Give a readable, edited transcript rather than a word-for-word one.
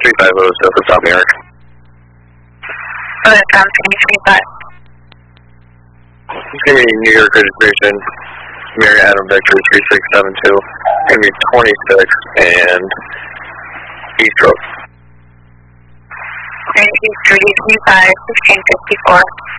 350, South New York. Tom, 335. It's going to be New York registration, Mary Adam Victor 3672. It's going to be 26 and East Road. East 335, 1654.